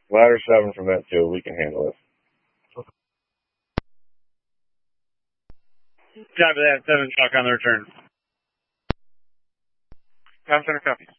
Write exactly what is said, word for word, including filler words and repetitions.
Ladder seven from that two. We can handle it. Copy that. Seven truck on the return. Tom Center copies.